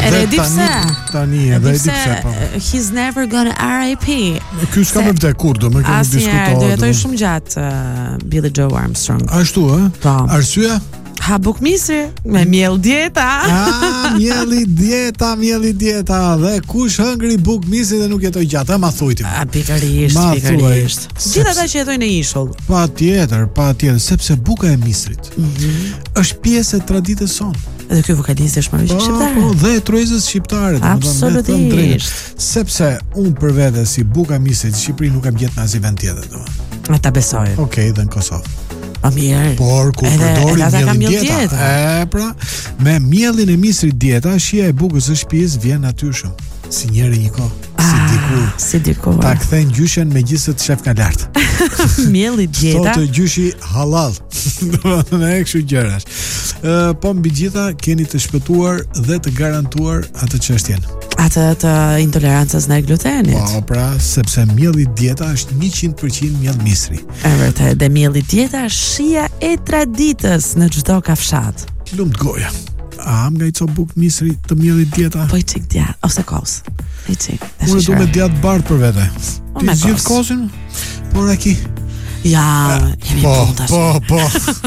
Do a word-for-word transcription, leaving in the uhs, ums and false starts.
Edhe di pse. Tani edhe di pse po. He's never gonna R I P. Ky s'ka më vdek kur do më kemi diskutuar. Do jetoj shumë gjatë uh, Billy Joe Armstrong. Ashtu ë? Po. Arsyeja? Ha bukmisri me miell dieta. Ah, mielli dieta, mielli dieta. Dhe kush hëngri bukmisri dhe nuk jetoj gjatë, ma thujti. A pikërisht, pikërisht. Gjithë ata që jetojnë në ishull. Patjetër, patjetër, sepse buka e misrit mm-hmm. është pjesë e traditës sonë. Edhe ky vokalist është marrë shqiptar. Po, dhe truezës shqiptare, absolutisht. Sepse unë për vete si buka e misrit në Shqipëri nuk kam gjetur në asnjë vend tjetër, domethënë. Ata besoj. Okej, okay, dhe në Kosovë. Pa mirë. Por kur përdori mielin dieta, dieta, e pra, me mielin e misrit dieta, shija e bukës së shtëpisë vjen natyrshëm, si njëri një kohë, ah, si dikur. Si dikur. Ta kthejnë gjyshen megjithëse të shef nga lart. Mielli dieta. Thotë gjyshi halal. Domethënë e kështu gjërash. Ë, po mbi gjitha keni të shpëtuar dhe të garantuar atë çështjen. Atë të intolerancës ndaj glutenit. Po, pra, sepse mielli dieta është njëqind përqind miell misri. E vërtet, dhe mielli dieta është shija e traditës në çdo kafshat. Lumt goja. A am nga i co buk misri të miellit dieta? Po i çik djath ose kos. I çik. Unë do me djath bardh për vete. Ti zgjidh kosin? Por aki. Ja, jemi po, punta. Po, po.